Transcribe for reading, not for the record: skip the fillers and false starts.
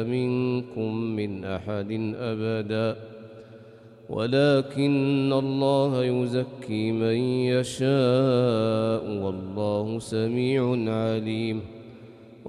منكم من أحد أبدا ولكن الله يزكي من يشاء والله سميع عليم